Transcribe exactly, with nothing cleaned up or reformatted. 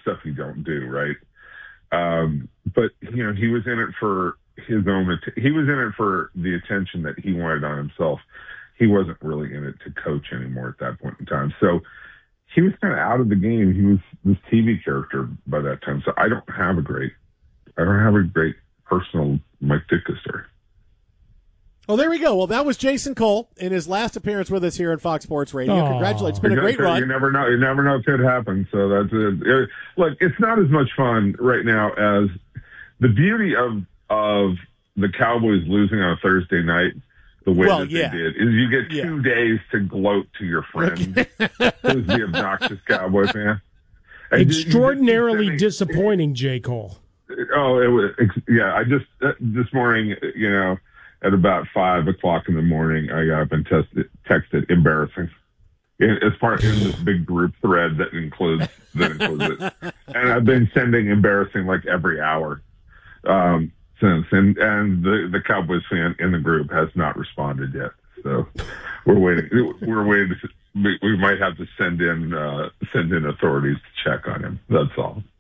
stuff you don't do, right? Um, but you know, he was in it for his own. Att- he was in it for the attention that he wanted on himself. He wasn't really in it to coach anymore at that point in time. So he was kind of out of the game. He was this T V character by that time. So I don't have a great, I don't have a great personal Mike Ditka story. Well, there we go. Well, that was Jason Cole in his last appearance with us here on Fox Sports Radio. Aww. Congratulations. It's been a great run. You never know. You never know what could happen. So that's it. it. Look, it's not as much fun right now as the beauty of of the Cowboys losing on a Thursday night the way well, that yeah. they did is you get two yeah. days to gloat to your friend who's the obnoxious Cowboy fan. And Extraordinarily you, you disappointing, J. Cole. Oh, it was, yeah. I just, uh, this morning, you know, at about five o'clock in the morning, I got up and tested, texted embarrassing. It's part in this big group thread that includes that includes it, and I've been sending embarrassing like every hour um, since. And and the the Cowboys fan in the group has not responded yet, so we're waiting. We're waiting. We, we might have to send in uh, send in authorities to check on him. That's all.